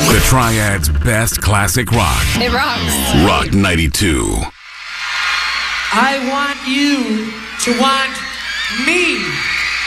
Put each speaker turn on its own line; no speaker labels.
The Triad's best classic rock.
It rocks.
Rock 92.
I want you to want me.